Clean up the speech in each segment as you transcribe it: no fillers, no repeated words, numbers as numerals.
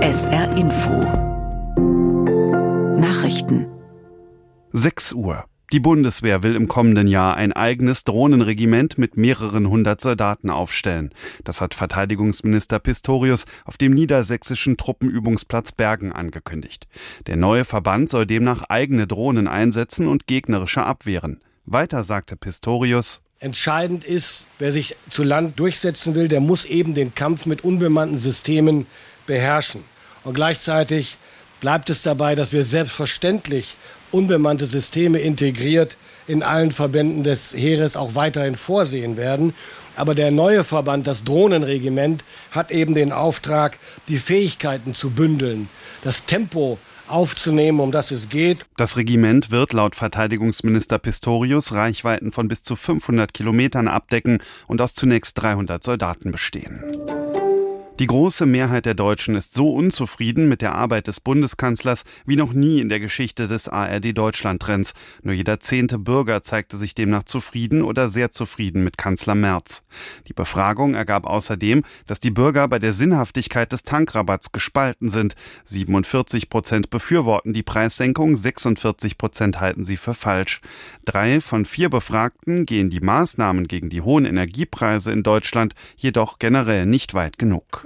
SR Info Nachrichten 6 Uhr. Die Bundeswehr will im kommenden Jahr ein eigenes Drohnenregiment mit mehreren hundert Soldaten aufstellen. Das hat Verteidigungsminister Pistorius auf dem niedersächsischen Truppenübungsplatz Bergen angekündigt. Der neue Verband soll demnach eigene Drohnen einsetzen und gegnerische abwehren. Weiter sagte Pistorius: Entscheidend ist, wer sich zu Land durchsetzen will, der muss eben den Kampf mit unbemannten Systemen beherrschen. Und gleichzeitig bleibt es dabei, dass wir selbstverständlich unbemannte Systeme integriert in allen Verbänden des Heeres auch weiterhin vorsehen werden. Aber der neue Verband, das Drohnenregiment, hat eben den Auftrag, die Fähigkeiten zu bündeln, das Tempo aufzunehmen, um das es geht. Das Regiment wird laut Verteidigungsminister Pistorius Reichweiten von bis zu 500 Kilometern abdecken und aus zunächst 300 Soldaten bestehen. Die große Mehrheit der Deutschen ist so unzufrieden mit der Arbeit des Bundeskanzlers wie noch nie in der Geschichte des ARD-Deutschland-Trends. Nur jeder 10. Bürger zeigte sich demnach zufrieden oder sehr zufrieden mit Kanzler Merz. Die Befragung ergab außerdem, dass die Bürger bei der Sinnhaftigkeit des Tankrabatts gespalten sind. 47% befürworten die Preissenkung, 46% halten sie für falsch. 3 von 4 Befragten gehen die Maßnahmen gegen die hohen Energiepreise in Deutschland jedoch generell nicht weit genug.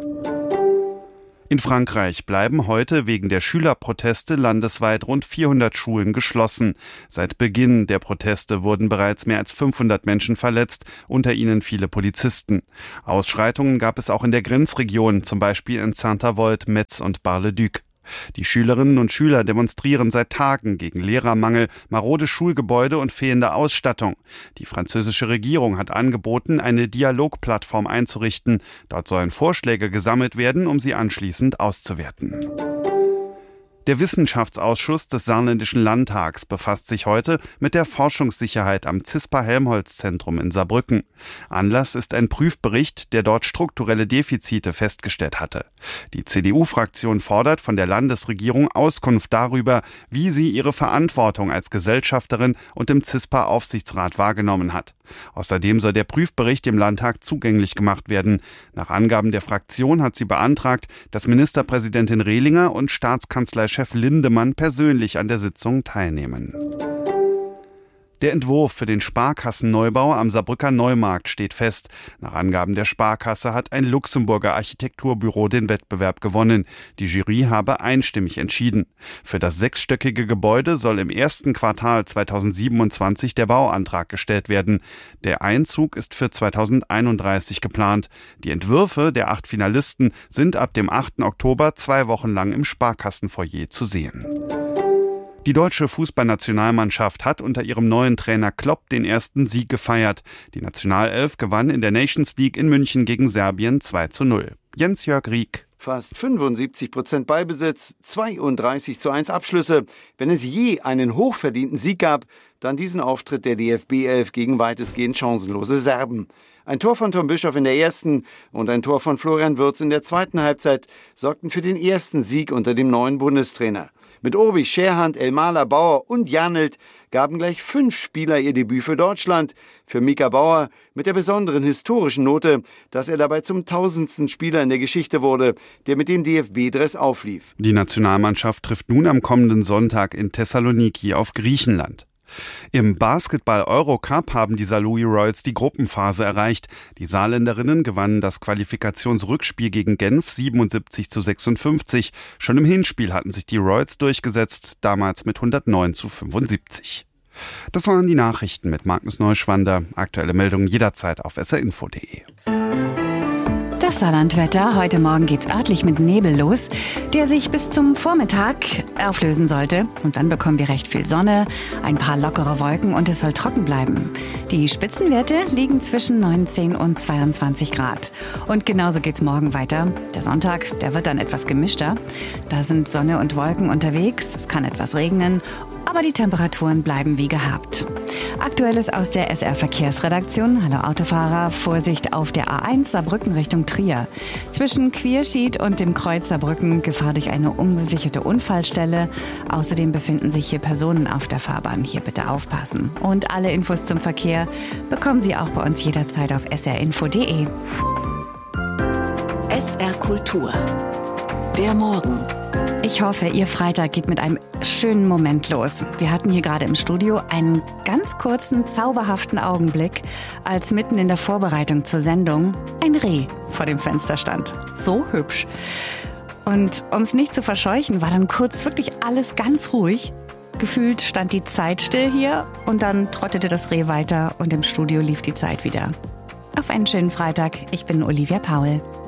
In Frankreich bleiben heute wegen der Schülerproteste landesweit rund 400 Schulen geschlossen. Seit Beginn der Proteste wurden bereits mehr als 500 Menschen verletzt, unter ihnen viele Polizisten. Ausschreitungen gab es auch in der Grenzregion, zum Beispiel in Saint-Avold, Metz und Bar-le-Duc. Die Schülerinnen und Schüler demonstrieren seit Tagen gegen Lehrermangel, marode Schulgebäude und fehlende Ausstattung. Die französische Regierung hat angeboten, eine Dialogplattform einzurichten. Dort sollen Vorschläge gesammelt werden, um sie anschließend auszuwerten. Der Wissenschaftsausschuss des Saarländischen Landtags befasst sich heute mit der Forschungssicherheit am CISPA-Helmholtz-Zentrum in Saarbrücken. Anlass ist ein Prüfbericht, der dort strukturelle Defizite festgestellt hatte. Die CDU-Fraktion fordert von der Landesregierung Auskunft darüber, wie sie ihre Verantwortung als Gesellschafterin und im CISPA-Aufsichtsrat wahrgenommen hat. Außerdem soll der Prüfbericht dem Landtag zugänglich gemacht werden. Nach Angaben der Fraktion hat sie beantragt, dass Ministerpräsidentin Rehlinger und Staatskanzleichef Lindemann persönlich an der Sitzung teilnehmen. Der Entwurf für den Sparkassenneubau am Saarbrücker Neumarkt steht fest. Nach Angaben der Sparkasse hat ein Luxemburger Architekturbüro den Wettbewerb gewonnen. Die Jury habe einstimmig entschieden. Für das 6-stöckige Gebäude soll im ersten Quartal 2027 der Bauantrag gestellt werden. Der Einzug ist für 2031 geplant. Die Entwürfe der 8 Finalisten sind ab dem 8. Oktober 2 Wochen lang im Sparkassenfoyer zu sehen. Die deutsche Fußballnationalmannschaft hat unter ihrem neuen Trainer Klopp den ersten Sieg gefeiert. Die Nationalelf gewann in der Nations League in München gegen Serbien 2:0. Jens-Jörg Rieck. Fast 75% Ballbesitz, 32:1 Abschlüsse. Wenn es je einen hochverdienten Sieg gab, dann diesen Auftritt der DFB-Elf gegen weitestgehend chancenlose Serben. Ein Tor von Tom Bischoff in der ersten und ein Tor von Florian Wirtz in der zweiten Halbzeit sorgten für den ersten Sieg unter dem neuen Bundestrainer. Mit Obi, Scherhand, Elmaler, Bauer und Janelt gaben gleich 5 Spieler ihr Debüt für Deutschland. Für Mika Bauer mit der besonderen historischen Note, dass er dabei zum 1000. Spieler in der Geschichte wurde, der mit dem DFB-Dress auflief. Die Nationalmannschaft trifft nun am kommenden Sonntag in Thessaloniki auf Griechenland. Im Basketball-Eurocup haben die Saarlouis Royals die Gruppenphase erreicht. Die Saarländerinnen gewannen das Qualifikationsrückspiel gegen Genf 77:56. Schon im Hinspiel hatten sich die Royals durchgesetzt, damals mit 109:75. Das waren die Nachrichten mit Magnus Neuschwander. Aktuelle Meldungen jederzeit auf srinfo.de. Das Saarlandwetter. Heute Morgen geht's örtlich mit Nebel los, der sich bis zum Vormittag auflösen sollte. Und dann bekommen wir recht viel Sonne, ein paar lockere Wolken und es soll trocken bleiben. Die Spitzenwerte liegen zwischen 19 und 22 Grad. Und genauso geht's morgen weiter. Der Sonntag, der wird dann etwas gemischter. Da sind Sonne und Wolken unterwegs. Es kann etwas regnen, aber die Temperaturen bleiben wie gehabt. Aktuelles aus der SR-Verkehrsredaktion. Hallo Autofahrer, Vorsicht auf der A1 Saarbrücken Richtung Trier. Zwischen Quierschied und dem Kreuz Saarbrücken Gefahr durch eine ungesicherte Unfallstelle. Außerdem befinden sich hier Personen auf der Fahrbahn. Hier bitte aufpassen. Und alle Infos zum Verkehr bekommen Sie auch bei uns jederzeit auf srinfo.de. SR Kultur. Der Morgen. Ich hoffe, Ihr Freitag geht mit einem schönen Moment los. Wir hatten hier gerade im Studio einen ganz kurzen, zauberhaften Augenblick, als mitten in der Vorbereitung zur Sendung ein Reh vor dem Fenster stand. So hübsch. Und um es nicht zu verscheuchen, war dann kurz wirklich alles ganz ruhig. Gefühlt stand die Zeit still hier und dann trottete das Reh weiter und im Studio lief die Zeit wieder. Auf einen schönen Freitag. Ich bin Olivia Paul.